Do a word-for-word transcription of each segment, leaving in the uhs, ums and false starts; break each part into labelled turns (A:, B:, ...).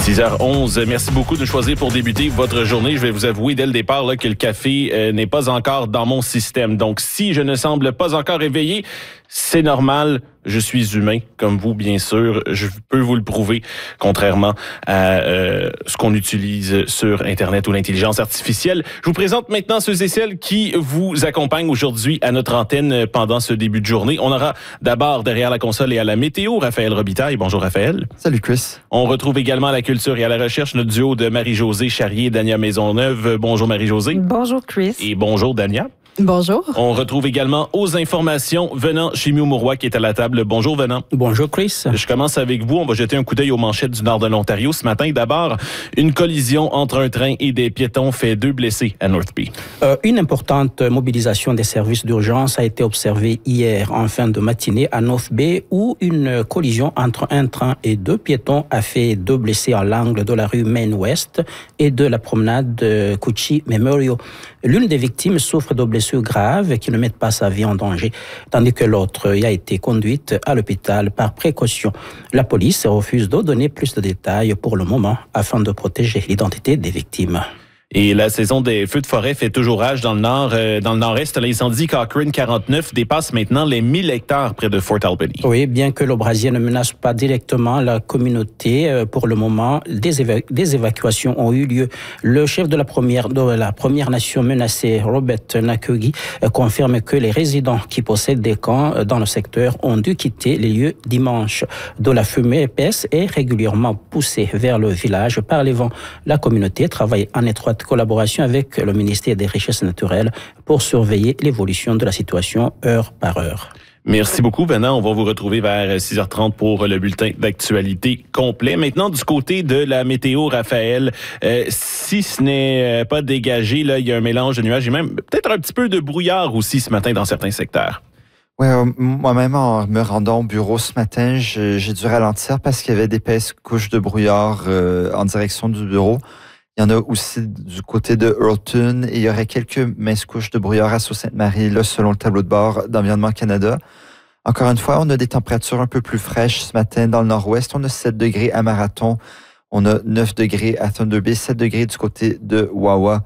A: six heures onze, merci beaucoup de choisir pour débuter votre journée. Je vais vous avouer dès le départ là, que le café euh, n'est pas encore dans mon système. Donc, si je ne semble pas encore éveillé, c'est normal. Je suis humain, comme vous, bien sûr. Je peux vous le prouver, contrairement à euh, ce qu'on utilise sur Internet ou l'intelligence artificielle. Je vous présente maintenant ceux et celles qui vous accompagnent aujourd'hui à notre antenne pendant ce début de journée. On aura d'abord derrière la console et à la météo, Raphaël Robitaille. Bonjour, Raphaël.
B: Salut, Chris.
A: On retrouve également à la culture et à la recherche notre duo de Marie-Josée Charrier et Dania Maisonneuve. Bonjour, Marie-Josée.
C: Bonjour, Chris.
A: Et bonjour, Dania.
C: Bonjour.
A: On retrouve également aux informations Venant Chimio Mauroy qui est à la table. Bonjour Venant.
D: Bonjour Chris.
A: Je commence avec vous. On va jeter un coup d'œil aux manchettes du nord de l'Ontario ce matin. D'abord, une collision entre un train et des piétons fait deux blessés à North Bay.
D: Euh, une importante mobilisation des services d'urgence a été observée hier en fin de matinée à North Bay où une collision entre un train et deux piétons a fait deux blessés à l'angle de la rue Main West et de la promenade Cucci Memorial. L'une des victimes souffre de blessures graves qui ne mettent pas sa vie en danger, tandis que l'autre y a été conduite à l'hôpital par précaution. La police refuse de donner plus de détails pour le moment afin de protéger l'identité des victimes.
A: Et la saison des feux de forêt fait toujours rage dans le nord, euh, dans le nord-est. L'incendie Cochrane quarante-neuf dépasse maintenant les mille hectares près de Fort Albany.
D: Oui, bien que le brasier ne menace pas directement la communauté, euh, pour le moment, des, éva- des évacuations ont eu lieu. Le chef de la première, de la première nation menacée, Robert Nakogi, euh, confirme que les résidents qui possèdent des camps euh, dans le secteur ont dû quitter les lieux dimanche. De la fumée épaisse est régulièrement poussée vers le village par les vents. La communauté travaille en étroite collaboration avec le ministère des Richesses naturelles pour surveiller l'évolution de la situation heure par heure.
A: Merci beaucoup, Venant. On va vous retrouver vers six heures trente pour le bulletin d'actualité complet. Maintenant, du côté de la météo, Raphaël, euh, si ce n'est pas dégagé, là, il y a un mélange de nuages et même peut-être un petit peu de brouillard aussi ce matin dans certains secteurs.
B: Oui, euh, moi-même, en me rendant au bureau ce matin, j'ai, j'ai dû ralentir parce qu'il y avait d'épaisses couches de brouillard euh, en direction du bureau. Il y en a aussi du côté de Hurlton et il y aurait quelques minces couches de brouillard à Sault-Sainte-Marie, là, selon le tableau de bord d'Environnement Canada. Encore une fois, on a des températures un peu plus fraîches ce matin dans le nord-ouest. On a sept degrés à Marathon, on a neuf degrés à Thunder Bay, sept degrés du côté de Wawa.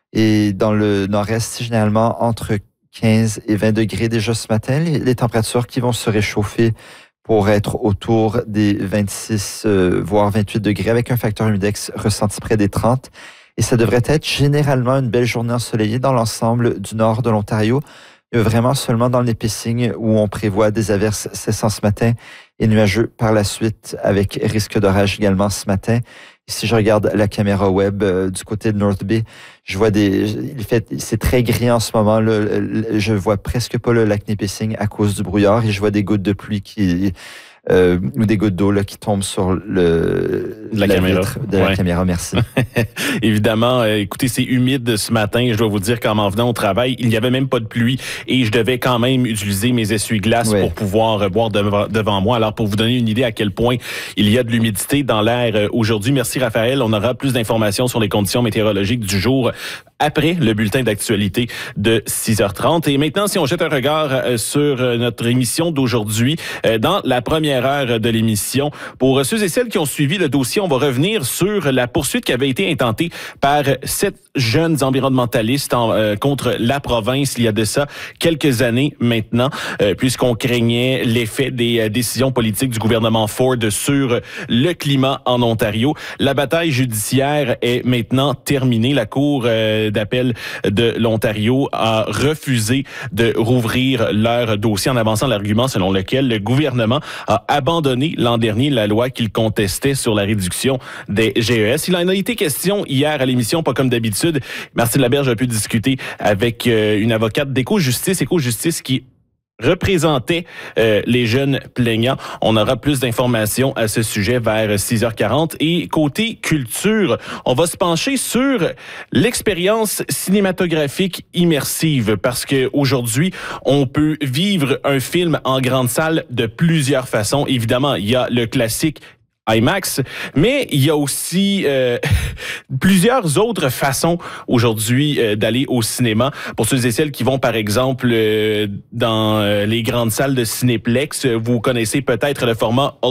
B: Et dans le nord-est, généralement entre quinze et vingt degrés déjà ce matin. Les, les températures qui vont se réchauffer pour être autour des vingt-six, euh, voire vingt-huit degrés, avec un facteur humidex ressenti près des trente. Et ça devrait être généralement une belle journée ensoleillée dans l'ensemble du nord de l'Ontario. Il y a vraiment seulement dans les Nipissing où on prévoit des averses cessant ce matin et nuageux par la suite, avec risque d'orage également ce matin. Et si je regarde la caméra web euh, du côté de North Bay, je vois des, il fait, c'est très gris en ce moment. Là, je vois presque pas le lac Nipissing à cause du brouillard et je vois des gouttes de pluie qui, euh, ou des gouttes d'eau là qui tombent sur le
A: la, la caméra
B: vitre de
A: ouais.
B: la caméra. Merci.
A: Évidemment, euh, écoutez, c'est humide ce matin. Je dois vous dire qu'en m'en venant au travail, il n'y avait même pas de pluie et je devais quand même utiliser mes essuie-glaces ouais. pour pouvoir boire devant, devant moi. Alors, pour vous donner une idée à quel point il y a de l'humidité dans l'air aujourd'hui. Merci Raphaël. On aura plus d'informations sur les conditions météorologiques du jour après le bulletin d'actualité de six heures trente. Et maintenant, si on jette un regard sur notre émission d'aujourd'hui, dans la première heure de l'émission, pour ceux et celles qui ont suivi le dossier, on va revenir sur la poursuite qui avait été intentée par sept jeunes environnementalistes en, euh, contre la province il y a de ça quelques années maintenant, euh, puisqu'on craignait l'effet des euh, décisions politiques du gouvernement Ford sur le climat en Ontario. La bataille judiciaire est maintenant terminée. La Cour euh, d'appel de l'Ontario a refusé de rouvrir leur dossier en avançant l'argument selon lequel le gouvernement a abandonné l'an dernier la loi qu'il contestait sur la réduction des G E S. Il en a été question hier à l'émission, pas comme d'habitude. Martine Laberge a pu discuter avec euh, une avocate d'Éco-Justice, Éco-Justice qui représentait euh, les jeunes plaignants. On aura plus d'informations à ce sujet vers six heures quarante. Et côté culture, on va se pencher sur l'expérience cinématographique immersive parce que aujourd'hui, on peut vivre un film en grande salle de plusieurs façons. Évidemment, il y a le classique IMAX, mais il y a aussi euh, plusieurs autres façons aujourd'hui euh, d'aller au cinéma. Pour ceux et celles qui vont, par exemple, euh, dans euh, les grandes salles de Cinéplex, vous connaissez peut-être le format